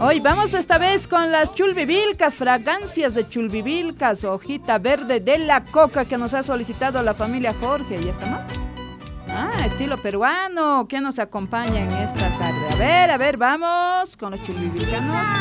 Hoy vamos esta vez con las chulbivilcas, fragancias de chulbivilcas, hojita verde de la coca que nos ha solicitado la familia Jorge. ¿Ya estamos? Estilo peruano, que nos acompaña en esta tarde. A ver, vamos con los chulbivilcanos.